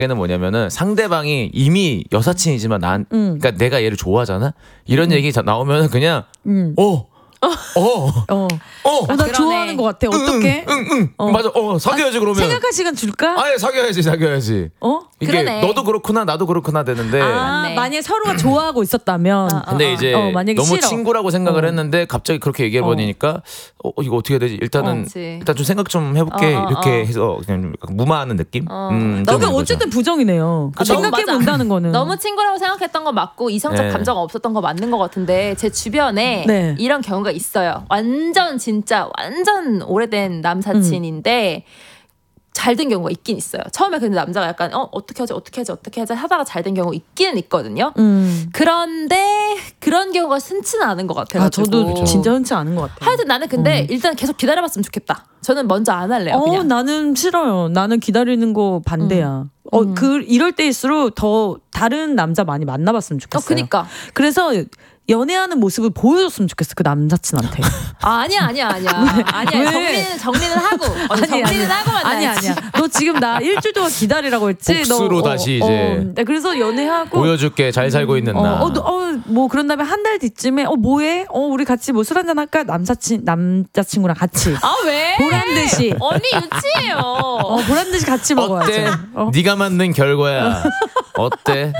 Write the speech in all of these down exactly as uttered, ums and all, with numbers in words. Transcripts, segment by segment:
는 뭐냐면은 상대방이 이미 여사친이지만 난 음. 그러니까 내가 얘를 좋아하잖아. 이런 음. 얘기 나오면은 그냥 음. 어. 어. 어. 어. 나 그러네. 좋아하는 것 같아. 어떡해? 응, 응. 어. 맞아. 어, 사귀어야지 그러면. 생각할 시간 줄까? 아예 사귀어야지, 사귀어야지. 어? 이게 그러네. 너도 그렇구나, 나도 그렇구나 되는데. 아, 맞네. 만약에 서로가 좋아하고 있었다면. 어, 근데 이제 어, 만약에 너무 싫어. 친구라고 생각을 어. 했는데 갑자기 그렇게 얘기해 버리니까 어. 어, 이거 어떻게 해야 되지? 일단은 그치. 일단 좀 생각 좀 해볼게. 어, 어, 이렇게 어. 해서 그냥 무마하는 느낌. 어. 음, 그게 좀 어쨌든 부정이네요. 아, 너무 생각해 맞아. 본다는 거는. 너무 친구라고 생각했던 거 맞고 이성적 네. 감정 없었던 거 맞는 것 같은데 제 주변에 네. 이런 경우가 있어요. 완전 진짜 완전 오래된 남사친인데 잘 된 경우가 있긴 있어요. 처음에 근데 남자가 약간 어 어떻게 하지 어떻게 하지 어떻게 하지 하다가 잘 된 경우 있기는 있거든요. 음. 그런데 그런 경우가 흔치는 않은 것 같아요. 아, 저도 진짜 흔치 않은 것 같아요. 하여튼 나는 근데 일단 계속 기다려봤으면 좋겠다. 저는 먼저 안 할래요. 어, 그냥. 나는 싫어요. 나는 기다리는 거 반대야. 어, 음. 그 이럴 때일수록 더 다른 남자 많이 만나봤으면 어, 좋겠어요. 그니까. 그래서 연애하는 모습을 보여줬으면 좋겠어. 그 남자친한테. 아, 아니야, 아니야, 아니야. 아니야. 왜? 정리는, 정리는 하고. 어, 아니, 정리는 아니, 하고 아니 만나야지. 아니야. 너 지금 나 일주일 동안 기다리라고 했지. 복수로 너, 다시 이제. 네, 그래서 연애하고. 보여줄게 잘 살고 있는 어, 나. 어, 너, 어, 뭐 그런 다음에 한 달 뒤쯤에 어 뭐해? 어 우리 같이 뭐 술 한잔 할까? 남사친 남자친구랑 같이. 아, 왜? 보란 듯이. 언니 유치해요. 어 보란 듯이 같이 먹어야죠. 어때? 어. 네가 만든 결과야. 어때?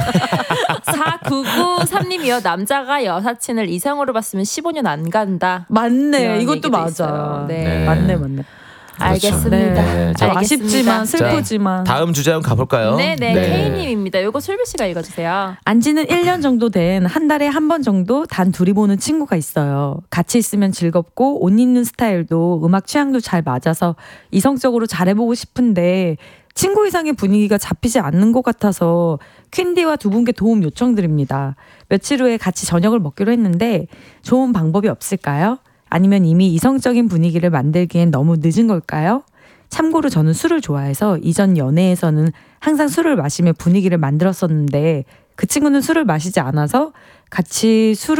사구구삼 님이요. 남자가 여사친을 이성으로 봤으면 십오 년 안 간다. 맞네. 이런 이것도 얘기도 맞아. 있어요. 네. 네. 맞네, 맞네. 알겠습니다. 네, 좀 알겠습니다. 아쉽지만 슬프지만. 다음 주제 한번 가볼까요? 네네. K님입니다. 요거 솔비 씨가 읽어주세요. 안지는 일 년 정도 된 한 달에 한 번 정도 단 둘이 보는 친구가 있어요. 같이 있으면 즐겁고 옷 입는 스타일도 음악 취향도 잘 맞아서 이성적으로 잘해보고 싶은데 친구 이상의 분위기가 잡히지 않는 것 같아서 퀸디와 두 분께 도움 요청드립니다. 며칠 후에 같이 저녁을 먹기로 했는데 좋은 방법이 없을까요? 아니면 이미 이성적인 분위기를 만들기엔 너무 늦은 걸까요? 참고로 저는 술을 좋아해서 이전 연애에서는 항상 술을 마시며 분위기를 만들었었는데 그 친구는 술을 마시지 않아서 같이 술을